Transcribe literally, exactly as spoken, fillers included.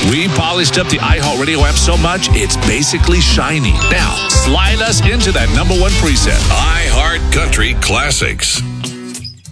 We polished up the iHeartRadio app so much, it's basically shiny. Now, slide us into that number one preset. iHeart Country Classics.